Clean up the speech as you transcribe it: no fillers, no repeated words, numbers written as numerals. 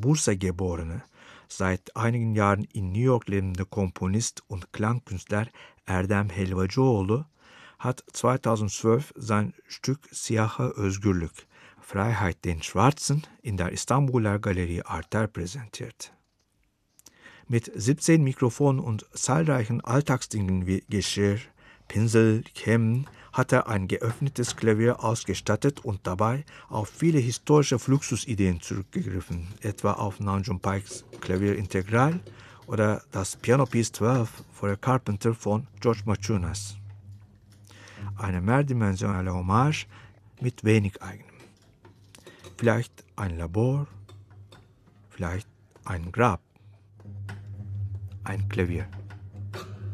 Bursa geborene, seit einigen Jahren in New York lebende Komponist und Klangkünstler Erdem Helvacıoğlu hat 2012 sein Stück Siyaha Özgürlük, Freiheit den Schwarzen, in der Istanbuler Galerie Arter präsentiert. Mit 17 Mikrofonen und zahlreichen Alltagsdingen wie Geschirr, Pinsel, Kämmen hat er ein geöffnetes Klavier ausgestattet und dabei auf viele historische Fluxusideen zurückgegriffen, etwa auf Nanjum Pikes Klavier Integral oder das Piano Piece 12 for a Carpenter von George Maciunas. Eine mehrdimensionale Hommage mit wenig Eigenem. Vielleicht ein Labor, vielleicht ein Grab, ein Klavier.